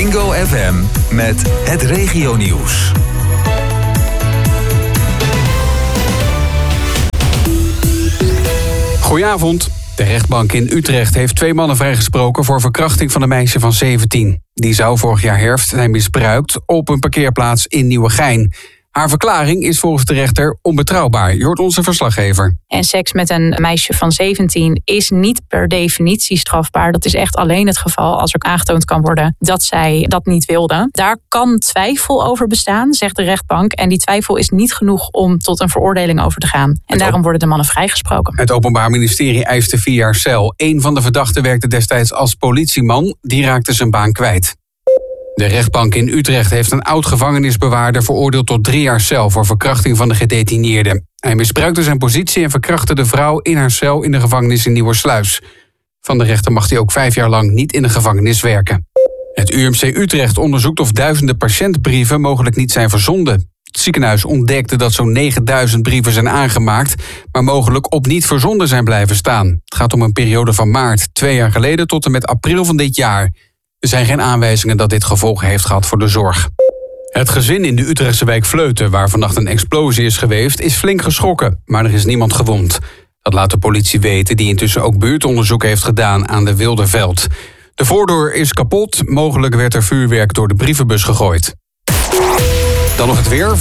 Bingo FM met het regionieuws. Goedenavond. De rechtbank in Utrecht heeft 2 mannen vrijgesproken voor verkrachting van een meisje van 17. Die zou vorig jaar herfst zijn misbruikt op een parkeerplaats in Nieuwegein. Haar verklaring is volgens de rechter onbetrouwbaar. Je hoort onze verslaggever. En seks met een meisje van 17 is niet per definitie strafbaar. Dat is echt alleen het geval als er aangetoond kan worden dat zij dat niet wilde. Daar kan twijfel over bestaan, zegt de rechtbank. En die twijfel is niet genoeg om tot een veroordeling over te gaan. En daarom worden de mannen vrijgesproken. Het Openbaar Ministerie eiste 4 jaar cel. Een van de verdachten werkte destijds als politieman. Die raakte zijn baan kwijt. De rechtbank in Utrecht heeft een oud-gevangenisbewaarder veroordeeld tot 3 jaar cel voor verkrachting van de gedetineerde. Hij misbruikte zijn positie en verkrachtte de vrouw in haar cel in de gevangenis in Nieuwersluis. Van de rechter mag hij ook 5 jaar lang niet in de gevangenis werken. Het UMC Utrecht onderzoekt of duizenden patiëntbrieven mogelijk niet zijn verzonden. Het ziekenhuis ontdekte dat zo'n 9000 brieven zijn aangemaakt, maar mogelijk op niet verzonden zijn blijven staan. Het gaat om een periode van maart 2 jaar geleden tot en met april van dit jaar. Er zijn geen aanwijzingen dat dit gevolgen heeft gehad voor de zorg. Het gezin in de Utrechtse wijk Vleuten, waar vannacht een explosie is geweest, is flink geschrokken, maar er is niemand gewond. Dat laat de politie weten, die intussen ook buurtonderzoek heeft gedaan aan de Wilderveld. De voordeur is kapot, mogelijk werd er vuurwerk door de brievenbus gegooid. Dan nog het weer.